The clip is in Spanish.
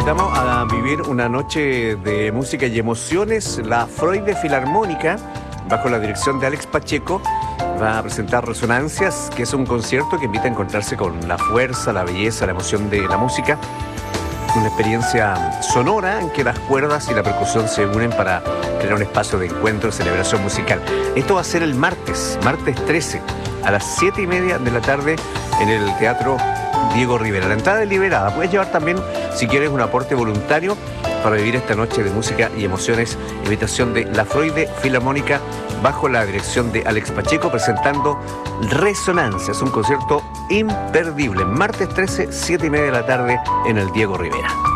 invitamos a vivir una noche de música y emociones. La Freude Filarmónica, bajo la dirección de Alex Pacheco, va a presentar Resonancias, que es un concierto que invita a encontrarse con la fuerza, la belleza, la emoción de la música. Una experiencia sonora en que las cuerdas y la percusión se unen para crear un espacio de encuentro y celebración musical. Esto va a ser el martes 13, a las 7:30 de la tarde en el Teatro Diego Rivera. La entrada es liberada. Puedes llevar también, si quieres, un aporte voluntario para vivir esta noche de música y emociones. Invitación de la Freude Filarmónica bajo la dirección de Alex Pacheco, presentando Resonancias, un concierto imperdible. Martes 13, 7:30 de la tarde en el Diego Rivera.